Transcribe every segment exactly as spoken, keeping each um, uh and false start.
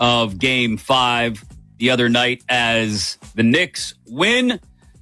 of Game five the other night as the Knicks win.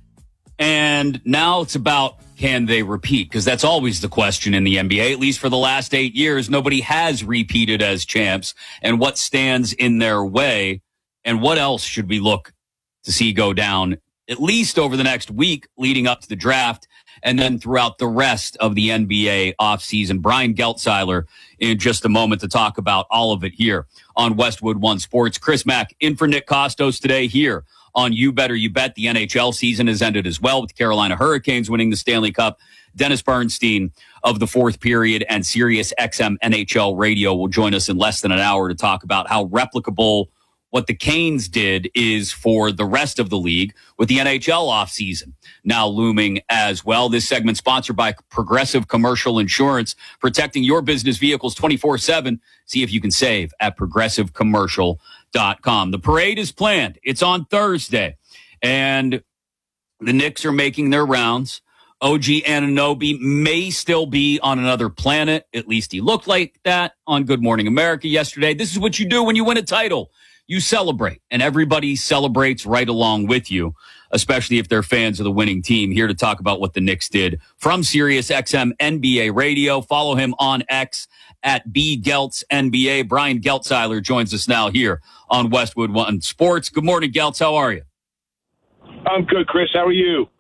And now it's about, can they repeat? Because that's always the question in the N B A. At least for the last eight years, nobody has repeated as champs. And what stands in their way? And what else should we look to see go down, at least over the next week leading up to the draft, and then throughout the rest of the N B A offseason? Brian Geltzeiler in just a moment to talk about all of it here on Westwood One Sports. Chris Mack in for Nick Kostos today here on You Better You Bet. The N H L season has ended as well, with the Carolina Hurricanes winning the Stanley Cup. Dennis Bernstein of the Fourth Period and Sirius X M N H L Radio will join us in less than an hour to talk about how replicable what the Canes did is for the rest of the league, with the N H L offseason now looming as well. This segment sponsored by Progressive Commercial Insurance, protecting your business vehicles twenty-four seven. See if you can save at progressive commercial dot com. The parade is planned. It's on Thursday, and the Knicks are making their rounds. O G Anunoby may still be on another planet. At least he looked like that on Good Morning America yesterday. This is what you do when you win a title. You celebrate, and everybody celebrates right along with you, especially if they're fans of the winning team. Here to talk about what the Knicks did from Sirius X M N B A Radio. Follow him on X at B Geltz N B A. Brian Geltzeiler joins us now here on Westwood One Sports. Good morning, Geltz. How are you? I'm good, Chris. How are you?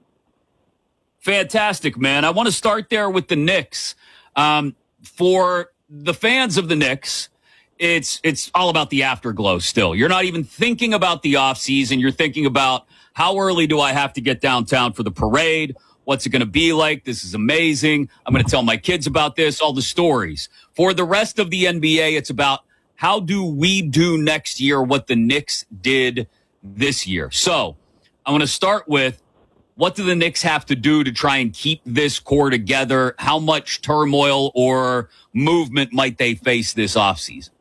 Fantastic, man. I want to start there with the Knicks. Um, for the fans of the Knicks, It's it's all about the afterglow still. You're not even thinking about the offseason. You're thinking about, how early do I have to get downtown for the parade? What's it going to be like? This is amazing. I'm going to tell my kids about this, all the stories. For the rest of the N B A, it's about, how do we do next year what the Knicks did this year? So I want to start with, what do the Knicks have to do to try and keep this core together? How much turmoil or movement might they face this offseason?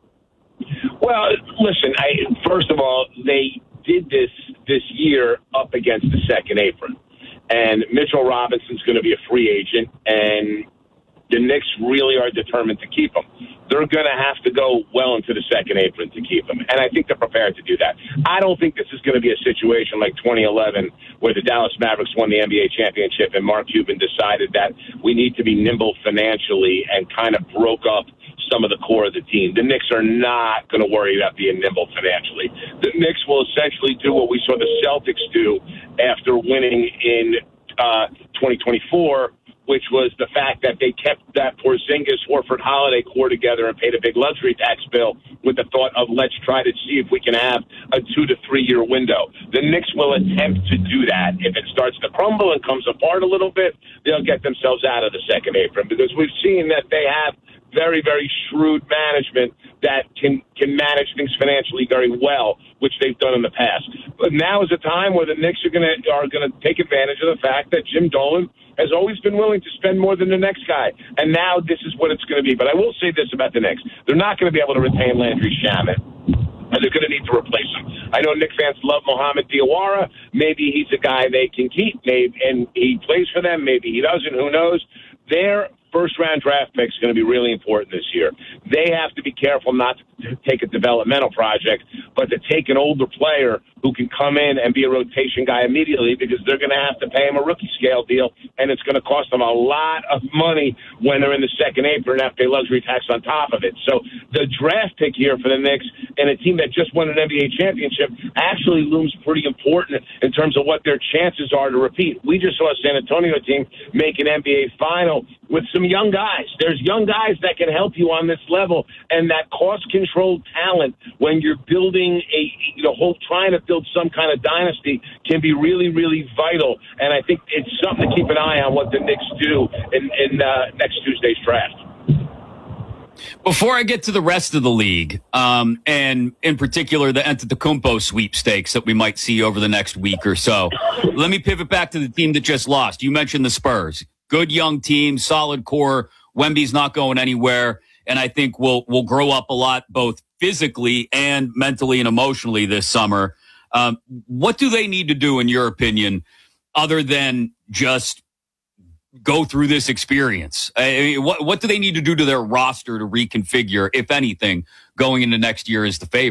Well, listen, I, first of all, they did this this year up against the second apron. And Mitchell Robinson's going to be a free agent, and the Knicks really are determined to keep him. They're going to have to go well into the second apron to keep him, and I think they're prepared to do that. I don't think this is going to be a situation like twenty eleven where the Dallas Mavericks won the N B A championship and Mark Cuban decided that we need to be nimble financially and kind of broke up some of the core of the team. The Knicks are not going to worry about being nimble financially. The Knicks will essentially do what we saw the Celtics do after winning in uh, twenty twenty-four, which was the fact that they kept that Porzingis, Horford, Holiday core together and paid a big luxury tax bill with the thought of, let's try to see if we can have a two to three year window. The Knicks will attempt to do that. If it starts to crumble and comes apart a little bit, they'll get themselves out of the second apron, because we've seen that they have very, very shrewd management that can can manage things financially very well, which they've done in the past. But now is a time where the Knicks are going to are going to take advantage of the fact that Jim Dolan has always been willing to spend more than the next guy, and now this is what it's going to be. But I will say this about the Knicks: they're not going to be able to retain Landry Shamet, and they're going to need to replace him. I know Knicks fans love Mohamed Diawara. Maybe he's a guy they can keep, maybe, and he plays for them. Maybe he doesn't. Who knows? Their first-round draft pick is going to be really important this year. They have to be careful not to take a developmental project, but to take an older player who can come in and be a rotation guy immediately, because they're going to have to pay him a rookie scale deal, and it's going to cost them a lot of money when they're in the second apron and have to pay luxury tax on top of it. So the draft pick here for the Knicks, and a team that just won an N B A championship, actually looms pretty important in terms of what their chances are to repeat. We just saw a San Antonio team make an N B A final with some young guys. There's young guys that can help you on this level, and that cost-controlled talent when you're building a, you know, whole, trying to build some kind of dynasty can be really, really vital. And I think it's something to keep an eye on what the Knicks do in, in uh, next Tuesday's draft. Before I get to the rest of the league, um, and in particular the Antetokounmpo sweepstakes that we might see over the next week or so, let me pivot back to the team that just lost. You mentioned the Spurs. Good young team, solid core. Wemby's not going anywhere, and I think we'll we'll grow up a lot, both physically and mentally and emotionally this summer. Um, what do they need to do, in your opinion, other than just go through this experience? I mean, what what do they need to do to their roster to reconfigure, if anything, going into next year as the favorite?